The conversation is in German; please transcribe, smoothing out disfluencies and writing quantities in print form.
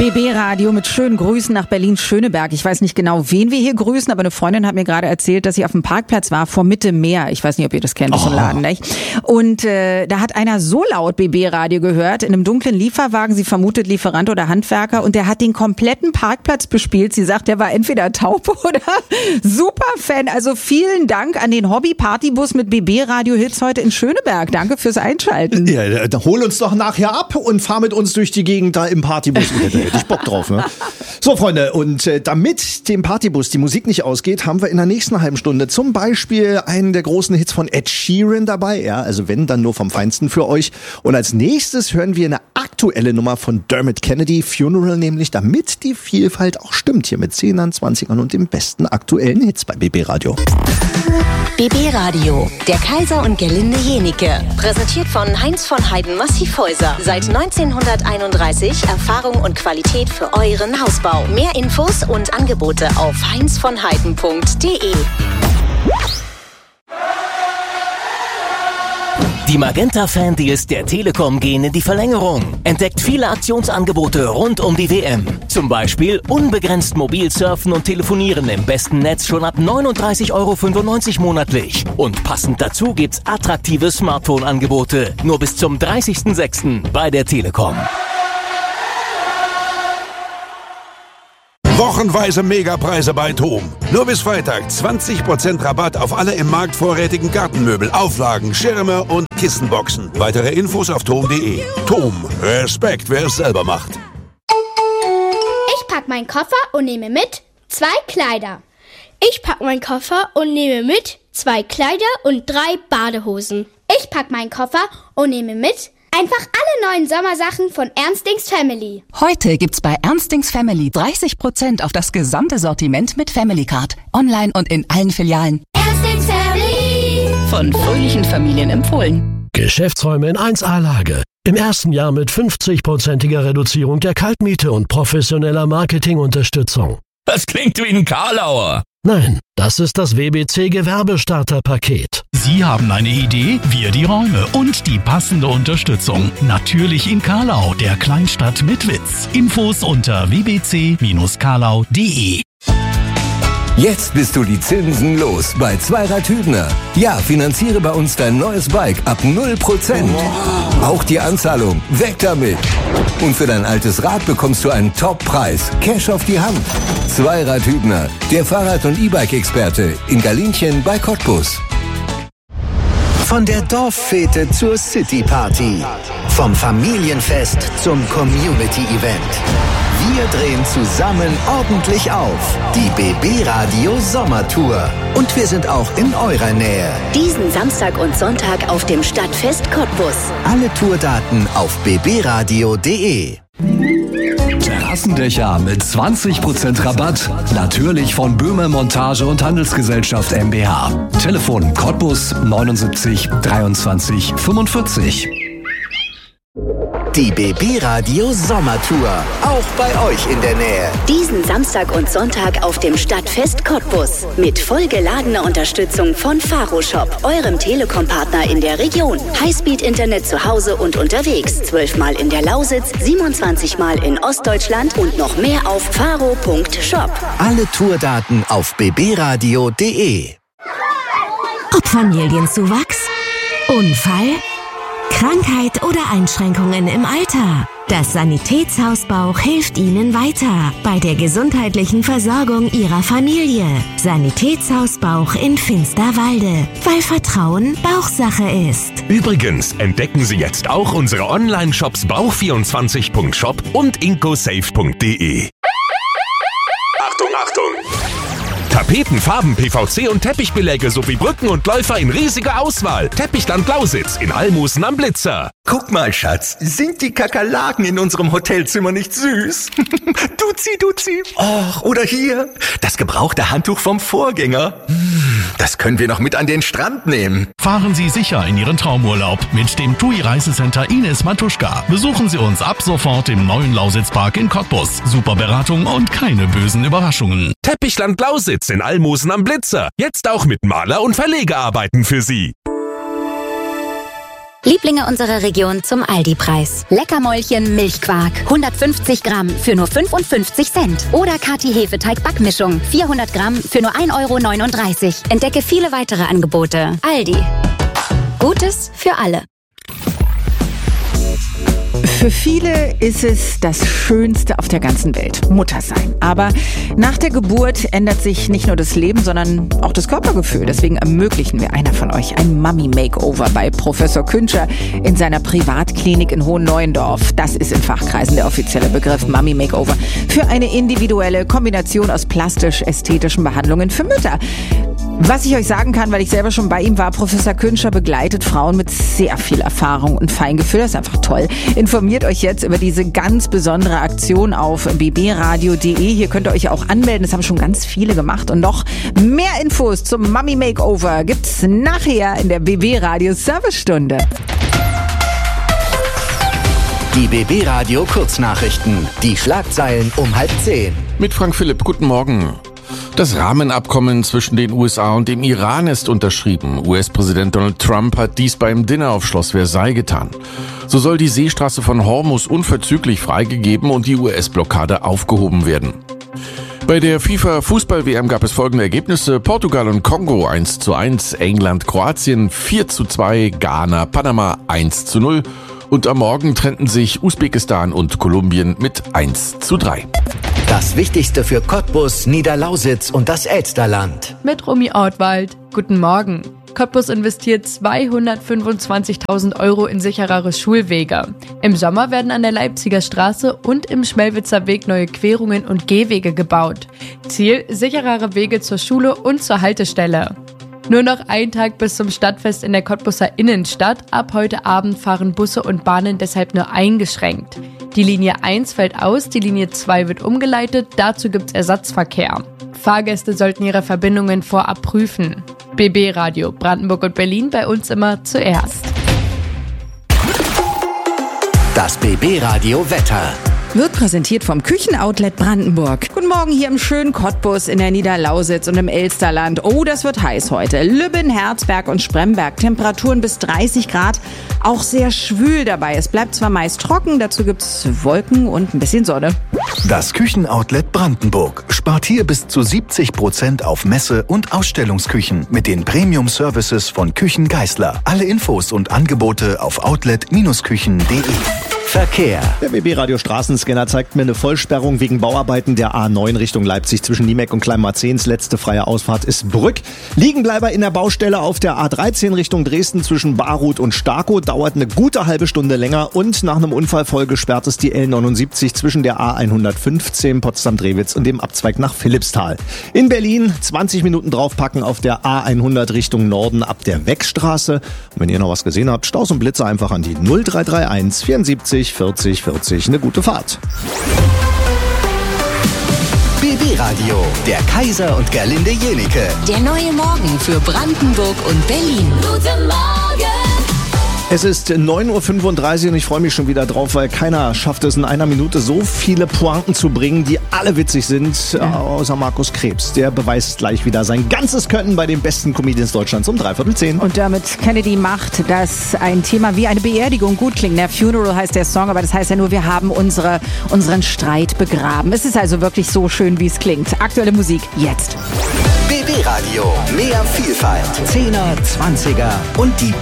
BB Radio mit schönen Grüßen nach Berlin-Schöneberg. Ich weiß nicht genau, wen wir hier grüßen, aber eine Freundin hat mir gerade erzählt, dass sie auf dem Parkplatz war vor Mitte Meer. Ich weiß nicht, ob ihr das kennt, so ein Laden, nicht? Und da hat einer so laut BB Radio gehört, in einem dunklen Lieferwagen, sie vermutet Lieferant oder Handwerker, und der hat den kompletten Parkplatz bespielt. Sie sagt, der war entweder taub oder Superfan. Also vielen Dank an den Hobby-Partybus mit BB Radio Hits heute in Schöneberg. Danke fürs Einschalten. Ja, dann hol uns doch nachher ab und fahr mit uns durch die Gegend da im Partybus. Da hätte ich Bock drauf, ne? So, Freunde, und damit dem Partybus die Musik nicht ausgeht, haben wir in der nächsten halben Stunde zum Beispiel einen der großen Hits von Ed Sheeran dabei. Ja, also wenn, dann nur vom Feinsten für euch. Und als nächstes hören wir eine aktuelle Nummer von Dermot Kennedy, Funeral nämlich, damit die Vielfalt auch stimmt. Hier mit 10ern, 20ern und den besten aktuellen Hits bei BB Radio. BB Radio, der Kaiser und Gerlinde Jenike. Präsentiert von Heinz von Heiden Massivhäuser. Seit 1931 Erfahrung und Qualität für euren Hausbau. Mehr Infos und Angebote auf heinzvonheiden.de. Die Magenta-Fan-Deals der Telekom gehen in die Verlängerung. Entdeckt viele Aktionsangebote rund um die WM. Zum Beispiel unbegrenzt mobil surfen und telefonieren im besten Netz schon ab 39,95 € monatlich. Und passend dazu gibt's attraktive Smartphone-Angebote. Nur bis zum 30.06. bei der Telekom. Wochenweise Megapreise bei TOM. Nur bis Freitag 20% Rabatt auf alle im Markt vorrätigen Gartenmöbel, Auflagen, Schirme und Kissenboxen. Weitere Infos auf tom.de. TOM. Respekt, wer es selber macht. Ich pack meinen Koffer und nehme mit 2 Kleider. Ich pack meinen Koffer und nehme mit 2 Kleider und 3 Badehosen. Ich pack meinen Koffer und nehme mit einfach alle neuen Sommersachen von Ernstings Family. Heute gibt's bei Ernstings Family 30% auf das gesamte Sortiment mit Family Card. Online und in allen Filialen. Ernstings Family. Von fröhlichen Familien empfohlen. Geschäftsräume in 1A-Lage. Im ersten Jahr mit 50%iger Reduzierung der Kaltmiete und professioneller Marketingunterstützung. Das klingt wie ein Karlauer. Nein, das ist das WBC Gewerbestarterpaket. Sie haben eine Idee, wir die Räume und die passende Unterstützung. Natürlich in Karlau, der Kleinstadt mit Witz. Infos unter wbc-karlau.de. Jetzt bist du die Zinsen los bei Zweirad Hübner. Ja, finanziere bei uns dein neues Bike ab 0%. Wow. Auch die Anzahlung, weg damit. Und für dein altes Rad bekommst du einen Top-Preis. Cash auf die Hand. Zweirad Hübner, der Fahrrad- und E-Bike-Experte in Galinchen bei Cottbus. Von der Dorffete zur City-Party. Vom Familienfest zum Community-Event. Wir drehen zusammen ordentlich auf. Die BB Radio Sommertour. Und wir sind auch in eurer Nähe. Diesen Samstag und Sonntag auf dem Stadtfest Cottbus. Alle Tourdaten auf bbradio.de. Terrassendächer mit 20% Rabatt. Natürlich von Böhmer Montage und Handelsgesellschaft MbH. Telefon Cottbus 79 23 45. Die BB Radio Sommertour. Auch bei euch in der Nähe. Diesen Samstag und Sonntag auf dem Stadtfest Cottbus. Mit vollgeladener Unterstützung von Faro Shop, eurem Telekom-Partner in der Region. Highspeed-Internet zu Hause und unterwegs. 12-mal in der Lausitz, 27-mal in Ostdeutschland und noch mehr auf faro.shop. Alle Tourdaten auf bbradio.de. Ob Familienzuwachs, Unfall, Krankheit oder Einschränkungen im Alter. Das Sanitätshaus Bauch hilft Ihnen weiter bei der gesundheitlichen Versorgung Ihrer Familie. Sanitätshaus Bauch in Finsterwalde, weil Vertrauen Bauchsache ist. Übrigens entdecken Sie jetzt auch unsere Online-Shops bauch24.shop und incosafe.de. Achtung, Achtung! Tapeten, Farben, PVC und Teppichbeläge sowie Brücken und Läufer in riesiger Auswahl. Teppichland Lausitz in Almosen am Blitzer. Guck mal, Schatz, sind die Kakerlaken in unserem Hotelzimmer nicht süß? Duzi. Och, oder hier, das gebrauchte Handtuch vom Vorgänger. Das können wir noch mit an den Strand nehmen. Fahren Sie sicher in Ihren Traumurlaub mit dem TUI Reisecenter Ines Matuschka. Besuchen Sie uns ab sofort im neuen Lausitzpark in Cottbus. Super Beratung und keine bösen Überraschungen. Teppichland Lausitz in Almosen am Blitzer. Jetzt auch mit Maler- und Verlegearbeiten für Sie. Lieblinge unserer Region zum Aldi-Preis. Leckermäulchen Milchquark. 150 Gramm für nur 55 Cent. Oder Kati Hefeteig-Backmischung. 400 Gramm für nur 1,39 €. Entdecke viele weitere Angebote. Aldi. Gutes für alle. Für viele ist es das Schönste auf der ganzen Welt, Mutter sein. Aber nach der Geburt ändert sich nicht nur das Leben, sondern auch das Körpergefühl. Deswegen ermöglichen wir einer von euch ein Mummy-Makeover bei Professor Künscher in seiner Privatklinik in Hohenneuendorf. Das ist in Fachkreisen der offizielle Begriff Mummy-Makeover für eine individuelle Kombination aus plastisch-ästhetischen Behandlungen für Mütter. Was ich euch sagen kann, weil ich selber schon bei ihm war, Professor Künscher begleitet Frauen mit sehr viel Erfahrung und Feingefühl. Das ist einfach toll. Informiert euch jetzt über diese ganz besondere Aktion auf bbradio.de. Hier könnt ihr euch auch anmelden. Das haben schon ganz viele gemacht. Und noch mehr Infos zum Mummy Makeover gibt's nachher in der BB Radio Servicestunde. Die BB Radio Kurznachrichten. Die Schlagzeilen um 9:30. Mit Frank Philipp, guten Morgen. Das Rahmenabkommen zwischen den USA und dem Iran ist unterschrieben. US-Präsident Donald Trump hat dies beim Dinner auf Schloss Versailles getan. So soll die Seestraße von Hormuz unverzüglich freigegeben und die US-Blockade aufgehoben werden. Bei der FIFA-Fußball-WM gab es folgende Ergebnisse: Portugal und Kongo 1:1, England, Kroatien 4:2, Ghana, Panama 1:0 und am Morgen trennten sich Usbekistan und Kolumbien mit 1:3. Das Wichtigste für Cottbus, Niederlausitz und das Elsterland. Mit Romy Ortwald. Guten Morgen. Cottbus investiert 225.000 € in sicherere Schulwege. Im Sommer werden an der Leipziger Straße und im Schmelwitzer Weg neue Querungen und Gehwege gebaut. Ziel: sicherere Wege zur Schule und zur Haltestelle. Nur noch ein Tag bis zum Stadtfest in der Cottbuser Innenstadt. Ab heute Abend fahren Busse und Bahnen deshalb nur eingeschränkt. Die Linie 1 fällt aus, die Linie 2 wird umgeleitet, dazu gibt's Ersatzverkehr. Fahrgäste sollten ihre Verbindungen vorab prüfen. BB Radio Brandenburg und Berlin, bei uns immer zuerst. Das BB Radio Wetter. Wird präsentiert vom Küchenoutlet Brandenburg. Guten Morgen hier im schönen Cottbus, in der Niederlausitz und im Elsterland. Oh, das wird heiß heute. Lübben, Herzberg und Spremberg. Temperaturen bis 30 Grad. Auch sehr schwül dabei. Es bleibt zwar meist trocken, dazu gibt's Wolken und ein bisschen Sonne. Das Küchenoutlet Brandenburg spart hier bis zu 70% auf Messe- und Ausstellungsküchen mit den Premium-Services von Küchen Geissler. Alle Infos und Angebote auf outlet-küchen.de. Verkehr. Der BB-Radio Straßenscanner zeigt mir eine Vollsperrung wegen Bauarbeiten der A9 Richtung Leipzig zwischen Niemeck und Kleinmarzehns. Letzte freie Ausfahrt ist Brück. Liegenbleiber in der Baustelle auf der A13 Richtung Dresden zwischen Barut und Starkow. Dauert eine gute halbe Stunde länger und nach einem Unfall voll gesperrt ist die L79 zwischen der A115 Potsdam-Drewitz und dem Abzweig nach Philippsthal. In Berlin 20 Minuten draufpacken auf der A100 Richtung Norden ab der Weckstraße. Und wenn ihr noch was gesehen habt, Staus und Blitze einfach an die 0331 74 40 40. Eine gute Fahrt. BB Radio, der Kaiser und Gerlinde Jenicke. Der neue Morgen für Brandenburg und Berlin. Guten Morgen! Es ist 9:35 Uhr und ich freue mich schon wieder drauf, weil keiner schafft es in einer Minute so viele Pointen zu bringen, die alle witzig sind, außer Markus Krebs. Der beweist gleich wieder sein ganzes Können bei den besten Comedians Deutschlands um 9:45. Und damit Kennedy macht, dass ein Thema wie eine Beerdigung gut klingt. Der Funeral heißt der Song, aber das heißt ja nur, wir haben unseren Streit begraben. Es ist also wirklich so schön, wie es klingt. Aktuelle Musik jetzt. BB Radio, mehr Vielfalt. 10er, 20er und die